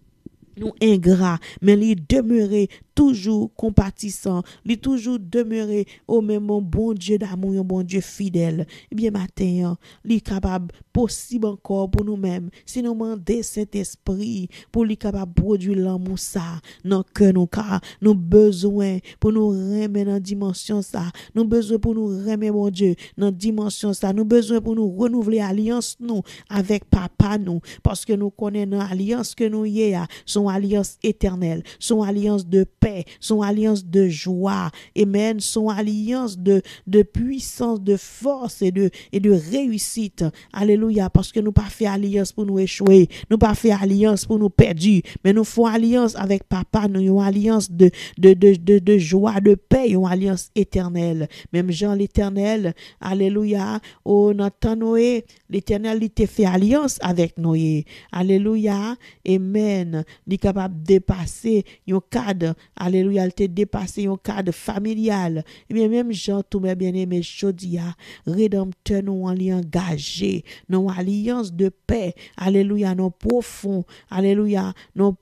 nous ingrats, mais il demeurer toujours compatissant, il toujours demeurer au même bon Dieu d'amour, un bon Dieu fidèle. Eh bien matin, il est capable possible encore pour nous-mêmes, si nous demandons cet esprit pour lui capable produire l'amour ça, non que nous car nous besoin pour nous remettre dans dimension ça, nous besoin pour nous remettre mon Dieu dans dimension ça, nous besoin pour nous renouveler alliance nous avec papa nous parce que nous connaissons l'alliance que nous y a, son alliance éternelle, son alliance de paix, son alliance de joie, amen, son alliance de puissance, de force et de réussite. Alléluia, parce que nous pas fait alliance pour nous échouer, nous pas fait alliance pour nous perdre, mais nous faisons alliance avec papa, nous une alliance de joie, de paix, une alliance éternelle. Même Jean l'Éternel, alléluia, oh notre Noé, l'Éternel il t'a fait alliance avec Noé. Alléluia, amen. Il est capable de dépasser un cadre alléluia, elle te dépassé un cadre familial. Et bien, même Jean, tout mes bien-aimés, Chodia, rédempteur, nous en li engagé, nous alliance de paix, alléluia, non profond, alléluia, non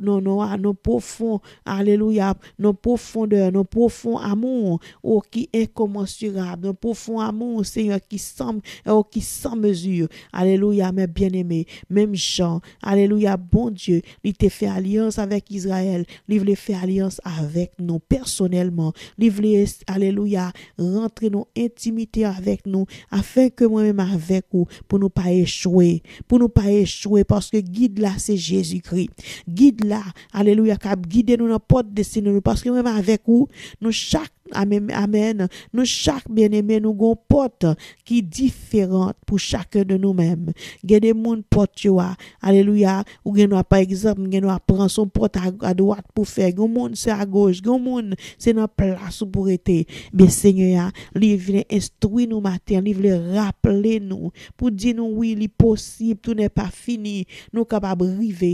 profond, alléluia, non profondeur, non profond amour, oh, qui est incommensurable, non profond amour, Seigneur, qui semble, oh, qui sans mesure, alléluia, mes bien-aimés, même Jean, alléluia, bon Dieu, il te fait alliance avec Israël, il voulait faire alliance avec nous personnellement, il voulait, alléluia, rentrer dans intimité avec nous, afin que moi-même avec vous, pour nous pas échouer, parce que guide là, c'est Jésus-Christ, guide là, alléluia, qui guide nous dans porte destinée, parce que même avec vous, nous chaque amen, amen. Nous chaque bien-aimé nous gon porte qui différente pour chacun de nous-mêmes. Gen des moun porte yo, alléluia, ou gen par exemple, gen nous prend son porte à droite pour faire, gen moun c'est à gauche, gen moun c'est dans place pour être. Bien Seigneur, lui vient instruire nous matin, lui vient rappeler nous pour dire nous oui, il est possible, tout n'est pas fini. Nous capable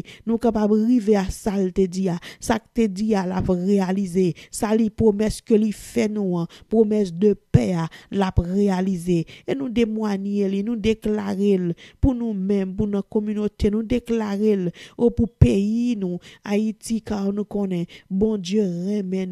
river à ça te dit, ça que te dit à la réaliser, ça li promesse que lui fait nous, promesse de paix la réaliser et nous témoigner, nous déclarer pour nous-mêmes, pour notre communauté, nous déclarer pour pays nous Haïti, car nous connaît bon Dieu remet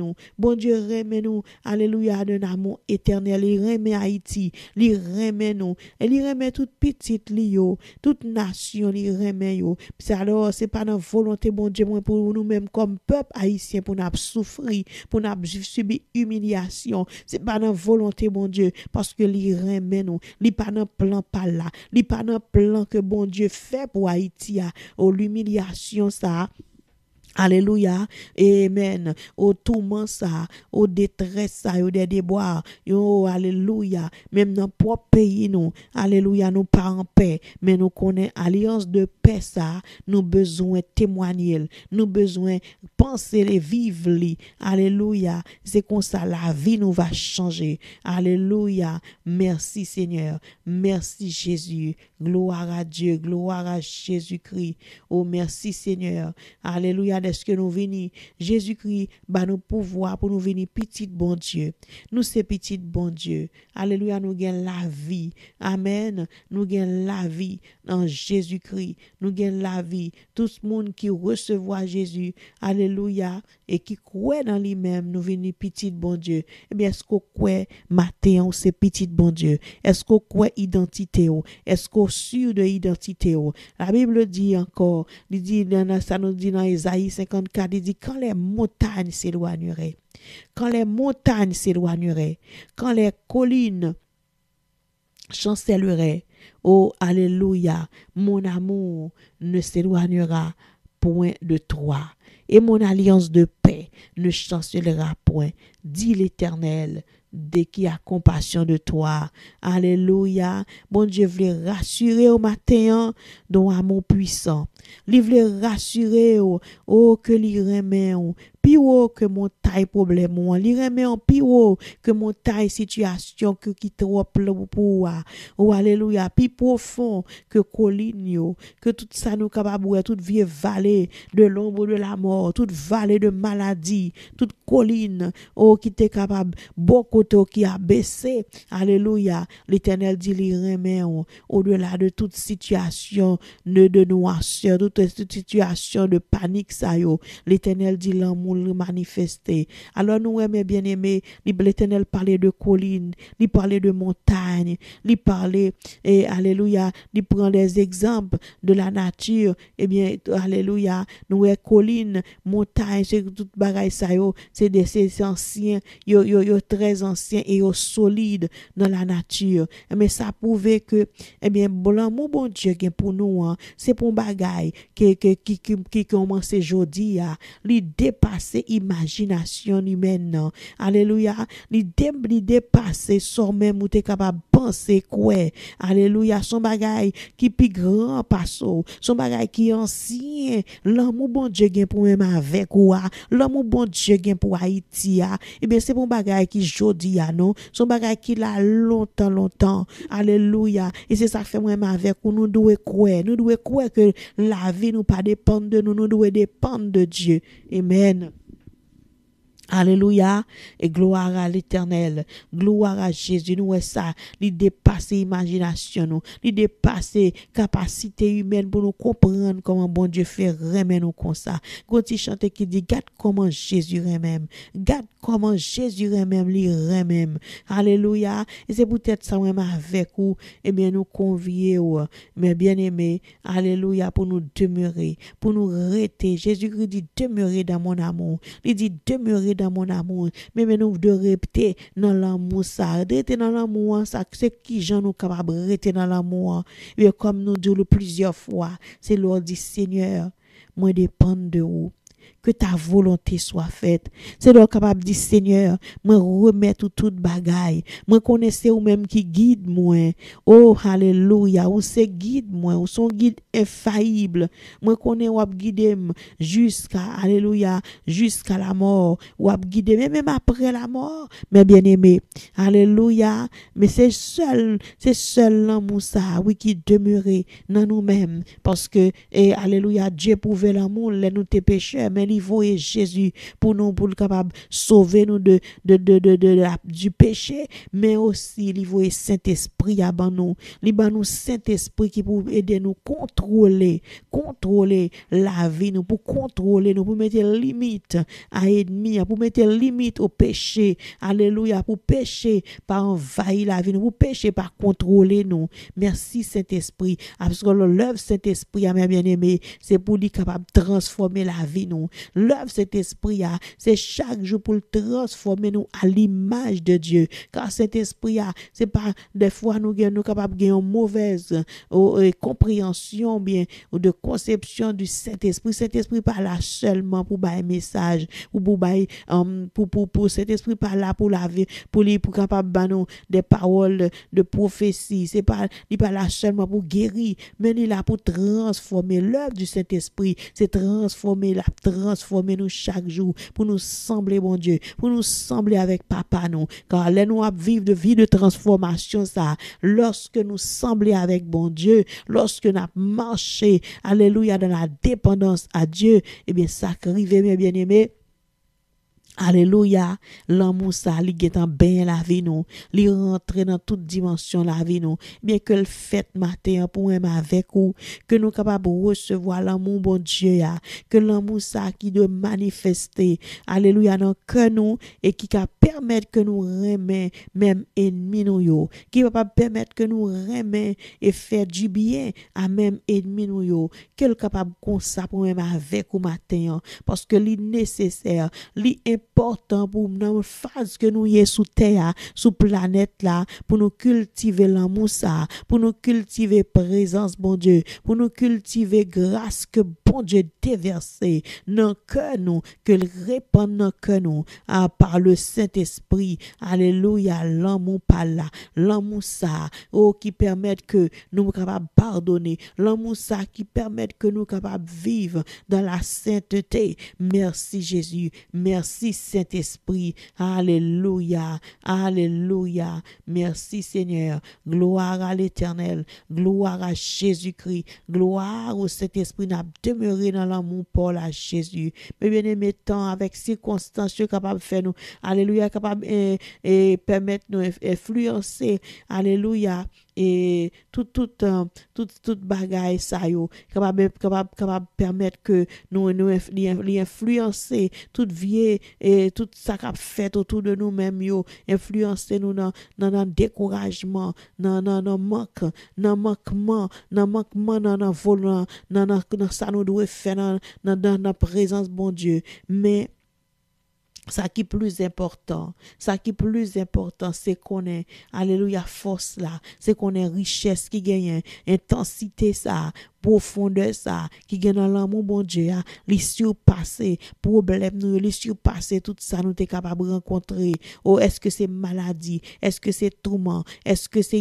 nous, alléluia, d'un amour éternel. Il remet Haïti, il remet nous, et il remet toute petite lio, toute nation, il remet yo. Alors c'est pas notre volonté bon Dieu pour nous-mêmes comme peuple haïtien pour nous souffrir, pour nous subir humiliation. C'est pas notre volonté bon Dieu parce que il remet nous, il pas dans plan pas là, il pas dans plan que bon Dieu fait pour Haïti au l'humiliation ça. Alléluia, amen, au tourment ça, au détresse ça, au déboire, yo, alléluia, même dans propre pays nous, alléluia, nous pas en paix, mais nous connaissons alliance de paix ça, nous besoin témoigner, nous besoin penser et vivre, alléluia, c'est comme ça la vie nous va changer, alléluia, merci Seigneur, merci Jésus, gloire à Dieu, gloire à Jésus-Christ, oh merci Seigneur, alléluia. Est-ce que nous venons, Jésus-Christ, bah nous pouvoir pour nous venir petit bon Dieu. Nous c'est petit bon Dieu. Alléluia, nous gagnons la vie. Amen. Nous gagnons la vie en Jésus-Christ. Nous gagnons la vie. Tout le monde qui recevoir Jésus, alléluia, et qui croit dans lui-même, nous venons petit bon Dieu. Eh bien, est-ce qu'on croit matin, c'est petit bon Dieu? Est-ce qu'on croit identité? Est-ce qu'on sûr de identité? La Bible dit encore, il dit ça nous dit dans Isaïe 54, il dit quand les montagnes s'éloigneraient, quand les collines chancelleraient, oh alléluia, mon amour ne s'éloignera point de toi et mon alliance de paix ne chancellera point, dit l'Éternel, dès qu'il y a compassion de toi. Alléluia. Bon Dieu voulait rassurer au matin dont amour puissant. Il voulait rassurer que l'il remet plus haut que mon taille problème, il remet en plus haut que mon taille situation qui trop pour alléluia, plus profond que colline, que tout ça nous capable, toute vieille vallée de l'ombre de la mort, toute vallée de maladie, toute colline qui était capable beaucoup qui a baissé, alléluia. L'Éternel dit il remet au-delà de toute situation de noirceur, de toute situation de panique ça yo. L'Éternel dit l'amour manifesté. Alors nous aimons bien aimé, l'Éternel parlait de collines, il parlait de montagnes, il parlait et alléluia, il prend des exemples de la nature. Eh bien alléluia, nous est collines, montagnes, c'est toute bagaille ça yo, c'est des anciens, yo très anciens et yo solides dans la nature. Mais ça prouvait que eh bien l'amour bon Dieu qui pour nous c'est pour bagaille qui commence aujourd'hui li dépasser imagination humaine. Alléluia, li dépasser son même ou t'es capable penser quoi. Alléluia, son bagaille qui plus grand passo, son bagaille qui ancien. L'amour bon Dieu gain pour même avec ou l'amour bon Dieu gain pour Haïti et bien c'est pour bagaille qui jodi non, son bagaille qui là longtemps. Alléluia, et c'est ça fait même avec ou nous devons croire que la vie nous pas dépend de nous devons dépendre de Dieu. Amen. Alléluia. Et gloire à l'Éternel. Gloire à Jésus. Nous, est ça. Il dépasse imagination, nous. Il dépasse capacité humaine pour nous comprendre comment bon Dieu fait remettre nous comme ça. Quand il chante qui dit, garde comment Jésus remet. Garde comment Jésus remet, lui remet. Alléluia. Et c'est peut-être ça, même avec vous, eh bien, nous convier, mais bien aimé. Alléluia. Pour nous demeurer, pour nous rester. Jésus-Christ dit, demeurer dans mon amour. Il dit, demeurer dans mon amour, mais nous de rester dans l'amour ça, rester dans l'amour ça, c'est qui gens nous capable de rester dans l'amour, et comme nous disons plusieurs fois, c'est l'ordre du Seigneur, moi dépend de vous. Que ta volonté soit faite. C'est donc capable de dire, Seigneur, moi remettre toute bagaille. Moi connaissez ou même qui guide moi. Oh, alléluia. Ou c'est guide moi. Ou son guide infaillible. Moi connais ou ap guider jusqu'à, alléluia, jusqu'à la mort. Ou ap guider même après la mort. Mais bien aimé, alléluia. Mais c'est seul l'amour ça, oui, qui demeurait dans nous-mêmes. Parce que, alléluia, Dieu pouvait l'amour, les nous tes pécheurs, mais il voyait Jésus pour nous, pour le capable sauver nous du péché, mais aussi il voyait Saint-Esprit à nous. Il y a nous Saint-Esprit qui pour aider nous contrôler la vie, nous pour contrôler, nous pour mettre limite à ennemi, pour mettre limite au péché. Alléluia, pour péché pas envahir la vie, nous pour péché pas contrôler nous. Merci Saint-Esprit, parce que l'œuvre Saint-Esprit à mes bien-aimés, c'est pour lui capable de transformer la vie nous. L'œuvre cet esprit c'est chaque jour pour le transformer nous à l'image de Dieu, car cet esprit c'est pas des fois nous capables de gagner une mauvaise compréhension bien ou de conception du Saint-Esprit. Cet esprit pas là seulement pour bailler message ou pour bailler pour cet esprit pas là pour la vie, pour capable nous des paroles de prophétie. C'est pas il pas là seulement pour guérir, mais il est là pour transformer. L'œuvre du Saint-Esprit c'est transformer nous chaque jour pour nous sembler bon Dieu, pour nous sembler avec papa nous, car là nous vivre de vie de transformation ça, lorsque nous sembler avec bon Dieu, lorsque nous marché, alléluia, dans la dépendance à Dieu, eh bien ça arrive mes bien-aimés. Alléluia, l'amour ça li getan ben la vie nous, li rentre dans toute dimension la vie nous. Bien que le fait matin pour même avec ou que nous capable recevoir l'amour bon Dieu ya, que l'amour ça qui doit manifester, alléluia, dans cœur nous et qui va permettre que nous remet même ennemi nous yo, qui va pas permettre que nous remet et faire du bien à même ennemi nous yo, que le capable comme ça pour même avec ou matin parce que li nécessaire, li important pour nous phase que nous y sous terre, sous planète là, pour nous cultiver l'amour ça, pour nous cultiver présence bon Dieu, pour nous cultiver grâce que bon Dieu déversé dans cœur nous, que le répand dans cœur nous par le Saint-Esprit. Alléluia, l'amour par là, l'amour ça, oh qui permet que nous capables pardonner, l'amour ça qui permet que nous capables vivre dans la sainteté. Merci Jésus, merci Saint-Esprit. Alléluia. Alléluia. Merci Seigneur. Gloire à l'Éternel. Gloire à Jésus-Christ. Gloire au Saint-Esprit n'a demeuré dans l'amour pour la Jésus. Mais bien aimé tant avec circonstances capable de faire nous. Alléluia. Capable et permettre nous influencer. Alléluia. Et tout bagaille ça yo capable permettre que nous influencer toute vie et tout ça qu'a fait autour de nous même yo influencer nous dans découragement, dans manquement, dans volant, dans ça nous doit faire dans la présence bon Dieu. Mais ça qui est plus important, c'est qu'on est, alléluia, force là, c'est qu'on est richesse qui gagne, intensité ça, profondeur ça, qui gagne dans l'amour bon Dieu, les surpasser, problème nous, les surpasser, tout ça nous t'es capable de rencontrer. Oh, est-ce que c'est maladie? Est-ce que c'est tourment? Est-ce que c'est